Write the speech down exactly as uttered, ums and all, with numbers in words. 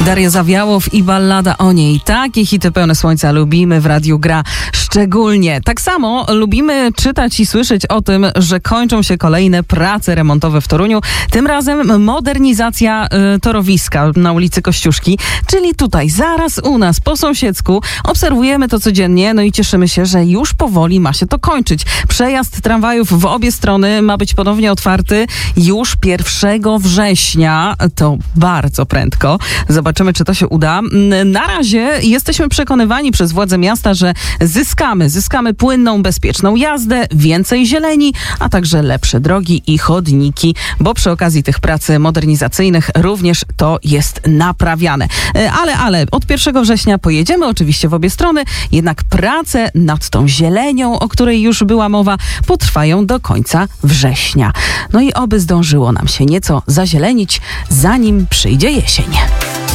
Daria Zawiałow i ballada o niej. Takie hity pełne słońca lubimy w Radiu Gra szczególnie. Tak samo lubimy czytać i słyszeć o tym, że kończą się kolejne prace remontowe w Toruniu. Tym razem modernizacja y, torowiska na ulicy Kościuszki, czyli tutaj, zaraz u nas, po sąsiedzku. Obserwujemy to codziennie, no i cieszymy się, że już powoli ma się to kończyć. Przejazd tramwajów w obie strony ma być ponownie otwarty już pierwszego września. To bardzo prędko. Zobaczymy, czy to się uda. Na razie jesteśmy przekonywani przez władze miasta, że zyskamy, zyskamy płynną, bezpieczną jazdę, więcej zieleni, a także lepsze drogi i chodniki, bo przy okazji tych prac modernizacyjnych również to jest naprawiane. Ale, ale od pierwszego września pojedziemy oczywiście w obie strony, jednak prace nad tą zielenią, o której już była mowa, potrwają do końca września. No i oby zdążyło nam się nieco zazielenić, zanim przyjdzie jesień.